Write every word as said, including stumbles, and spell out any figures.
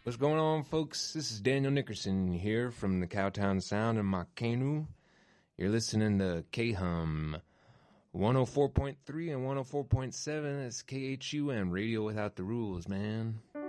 What's going on, folks? This is Daniel Nickerson here from the Cowtown Sound in Makenu. You're listening to K-Hum one oh four point three and one oh four point seven. That's K H U M, Radio Without the Rules, man.